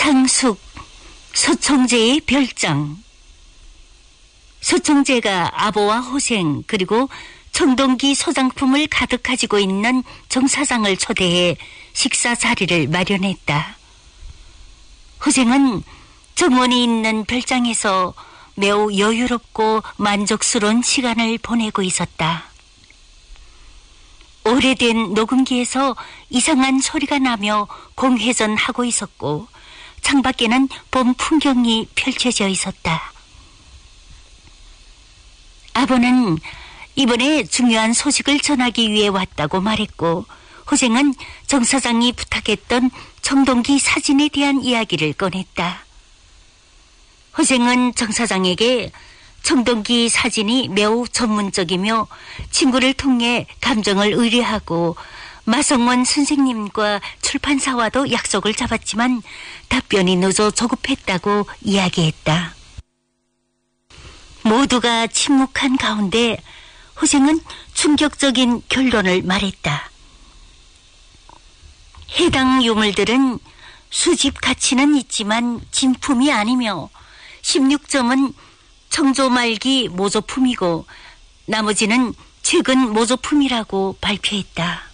상숙, 서총재의 별장. 서총재가 아보와 호생 그리고 청동기 소장품을 가득 가지고 있는 정 사장을 초대해 식사 자리를 마련했다. 호생은 정원이 있는 별장에서 매우 여유롭고 만족스러운 시간을 보내고 있었다. 오래된 녹음기에서 이상한 소리가 나며 공회전하고 있었고 창밖에는 봄 풍경이 펼쳐져 있었다. 아버는 이번에 중요한 소식을 전하기 위해 왔다고 말했고 호생은 정 사장이 부탁했던 청동기 사진에 대한 이야기를 꺼냈다. 호생은 정 사장에게 청동기 사진이 매우 전문적이며 친구를 통해 감정을 의뢰하고 마성원 선생님과 출판사와도 약속을 잡았지만 답변이 늦어 조급했다고 이야기했다. 모두가 침묵한 가운데 호생은 충격적인 결론을 말했다. 해당 유물들은 수집 가치는 있지만 진품이 아니며 16점은 청조 말기 모조품이고 나머지는 최근 모조품이라고 발표했다.